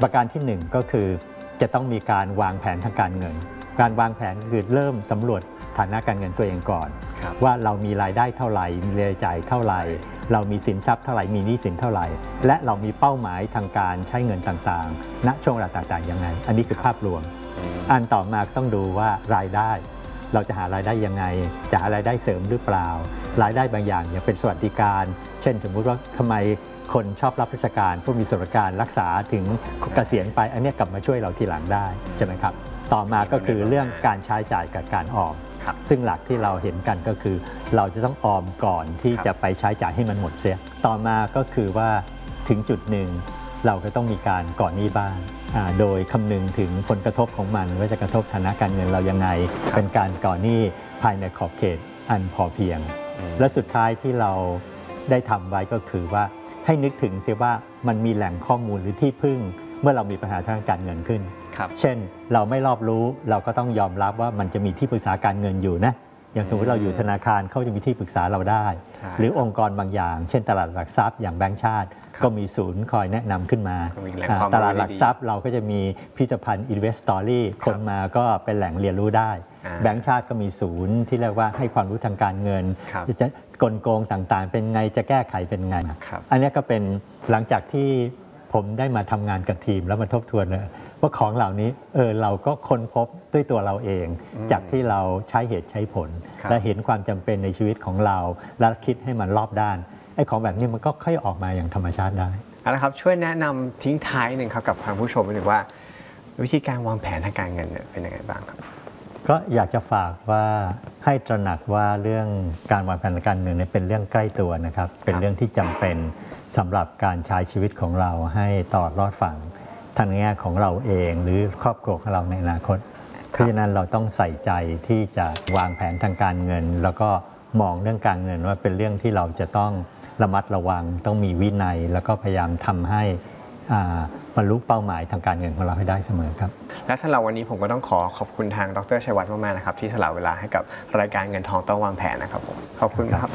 ประการที่1ก็คือจะต้องมีการวางแผนทางการเงินการวางแผนคือเริ่มสำรวจฐานะการเงินตัวเองก่อนว่าเรามีรายได้เท่าไหร่มีรายจ่ายเท่าไหร่เรามีสินทรัพย์เท่าไหร่มีหนี้สินเท่าไหร่และเรามีเป้าหมายทางการใช้เงินต่างๆณช่วงเวลาต่างๆยังไงอันนี้คือภาพรวมอันต่อมาต้องดูว่ารายได้เราจะหารายได้ยังไงจะหารายได้เสริมหรือเปล่ารายได้บางอย่างอย่างเป็นสวัสดิการเช่นสมมุติว่าทำไมคนชอบรับราชการผู้มีสวัสดิการรักษาถึงเกษียณไปอันนี้กลับมาช่วยเราทีหลังได้ใช่ไหมครับต่อมาก็คือเรื่องการใช้จ่ายกับการออมซึ่งหลักที่เราเห็นกันก็คือเราจะต้องออมก่อนที่จะไปใช้จ่ายให้มันหมดเสียต่อมาก็คือว่าถึงจุดหนึ่งเราก็ต้องมีการก่อนหนี้บ้างโดยคำนึงถึงผลกระทบของมันว่าจะกระทบฐานะการเงินเรายังไงเป็นการก่อนหนี้ภายในขอบเขตอันพอเพียงและสุดท้ายที่เราได้ทำไว้ก็คือว่าให้นึกถึงเสียว่ามันมีแหล่งข้อมูลหรือที่พึ่งเมื่อเรามีปัญหาทางการเงินขึ้นเช่นเราไม่รอบรู้เราก็ต้องยอมรับว่ามันจะมีที่ปรึกษาการเงินอยู่นะอย่างสมมติเราอยู่ธนาคารเขาจะมีที่ปรึกษาเราได้หรือองค์กรบางอย่างเช่นตลาดหลักทรัพย์อย่างแบงก์ชาติก็มีศูนย์คอยแนะนำขึ้นมาตลาดหลักทรัพย์เราก็จะมีพิพิธภัณฑ์ Investory คนมาก็เป็นแหล่งเรียนรู้ได้แบงก์ชาติก็มีศูนย์ที่เรียกว่าให้ความรู้ทางการเงินจะกลโกงต่างๆเป็นไงจะแก้ไขเป็นไงอันนี้ก็เป็นหลังจากที่ผมได้มาทำงานกับทีมแล้วมาทบทวนว่าของเหล่านี้เราก็ค้นพบด้วยตัวเราเองจากที่เราใช้เหตุใช้ผลและเห็นความจำเป็นในชีวิตของเราและคิดให้มันรอบด้านไอ้ของแบบนี้มันก็ค่อยออกมาอย่างธรรมชาติได้เอาละครับช่วยแนะนำทิ้งท้ายหนึ่งครับกับทางผู้ชมหนึ่งว่าวิธีการวางแผนทางการเงินเป็นยังไงบ้างครับก็อยากจะฝากว่าให้ตระหนักว่าเรื่องการวางแผนทางการเงินเป็นเรื่องใกล้ตัวนะครับเป็นเรื่องที่จำเป็นสำหรับการใช้ชีวิตของเราให้ต่อรอดฝั่งทางแง่ของเราเองหรือครอบครัวของเราในอนาคตเพราะฉะนั้นเราต้องใส่ใจที่จะวางแผนทางการเงินแล้วก็มองเรื่องการเงินว่าเป็นเรื่องที่เราจะต้องระมัดระวังต้องมีวินัยแล้วก็พยายามทำให้บรรลุเป้าหมายทางการเงินของเราให้ได้เสมอครับและสำหรับวันนี้ผมก็ต้องขอบคุณทางดร.ชัยวัฒน์มากๆนะครับที่สละเวลาให้กับรายการเงินทองต้องวางแผนนะครับผมขอบคุณครับ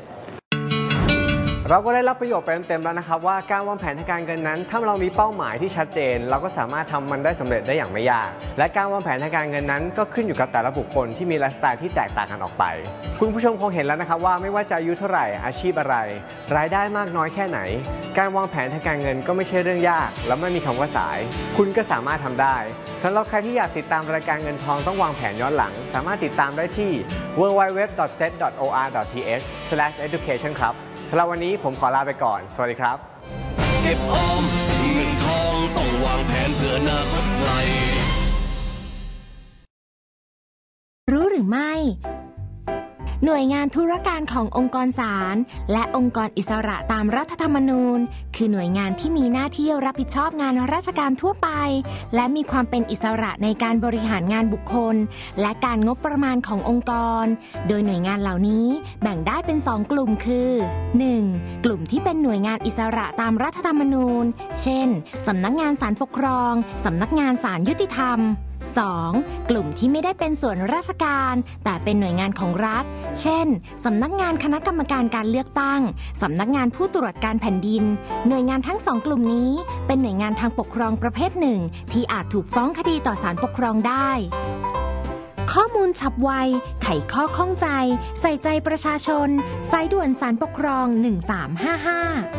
เราก็ได้รับประโยชน์ไปเต็มๆแล้วนะครับว่าการวางแผนทางการเงินนั้นถ้าเรามีเป้าหมายที่ชัดเจนเราก็สามารถทำมันได้สำเร็จได้อย่างไม่ยากและการวางแผนทางการเงินนั้นก็ขึ้นอยู่กับแต่ละบุคคลที่มีไลฟ์สไตล์ที่แตกต่างกันออกไปคุณผู้ชมคงเห็นแล้วนะครับว่าไม่ว่าจะอายุเท่าไหร่อาชีพอะไรรายได้มากน้อยแค่ไหนการวางแผนทางการเงินก็ไม่ใช่เรื่องยากและไม่มีคำว่าสายคุณก็สามารถทำได้สำหรับใครที่อยากติดตามรายการเงินทองต้องวางแผนย้อนหลังสามารถติดตามได้ที่ www.set.or.th/education ครับสำหรับวันนี้ผมขอลาไปก่อนสวัสดีครับเก็บออมเงินทองต้องวางแผนเพื่ออนาคตไกลรู้หรือไม่หน่วยงานธุรการขององค์กรศาลและองค์กรอิสระตามรัฐธรรมนูญคือหน่วยงานที่มีหน้าที่รับผิดชอบงานราชการทั่วไปและมีความเป็นอิสระในการบริหารงานบุคคลและการงบประมาณขององค์กรโดยหน่วยงานเหล่านี้แบ่งได้เป็น2กลุ่มคือ 1. กลุ่มที่เป็นหน่วยงานอิสระตามรัฐธรรมนูญเช่นสำนักงานศาลปกครองสำนักงานศาลยุติธรรม2. กลุ่มที่ไม่ได้เป็นส่วนราชการแต่เป็นหน่วยงานของรัฐเช่นสำนักงานคณะกรรมการการเลือกตั้งสำนักงานผู้ตรวจการแผ่นดินหน่วยงานทั้ง2กลุ่มนี้เป็นหน่วยงานทางปกครองประเภทหนึ่งที่อาจถูกฟ้องคดีต่อศาลปกครองได้ข้อมูลฉับไวไขข้อข้องใจใส่ใจประชาชนสายด่วนศาลปกครอง1355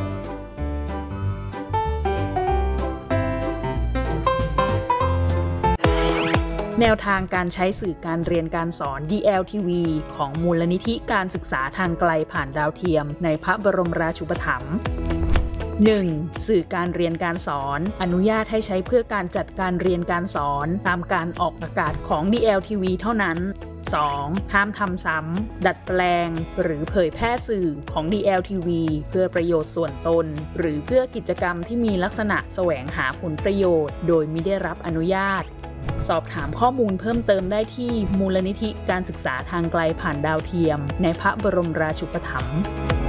แนวทางการใช้สื่อการเรียนการสอน DLTV ของมูลนิธิการศึกษาทางไกลผ่านดาวเทียมในพระบรมราชูปถัมภ์ 1. สื่อการเรียนการสอนอนุญาตให้ใช้เพื่อการจัดการเรียนการสอนตามการออกอากาศของ DLTV เท่านั้น 2. ห้ามทำซ้ำดัดแปลงหรือเผยแพร่สื่อของ DLTV เพื่อประโยชน์ส่วนตนหรือเพื่อกิจกรรมที่มีลักษณะแสวงหาผลประโยชน์โดยมิได้รับอนุญาตสอบถามข้อมูลเพิ่มเติมได้ที่มูลนิธิการศึกษาทางไกลผ่านดาวเทียมในพระบรมราชูปถัมภ์